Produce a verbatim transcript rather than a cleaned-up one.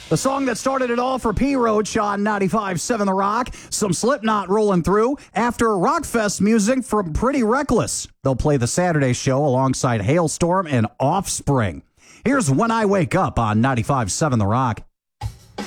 The song that started it all for P. Roach on ninety-five point seven The Rock. Some Slipknot rolling through after Rockfest music from Pretty Reckless. They'll play the Saturday show alongside Hailstorm and Offspring. Here's When I Wake Up on ninety-five point seven The Rock.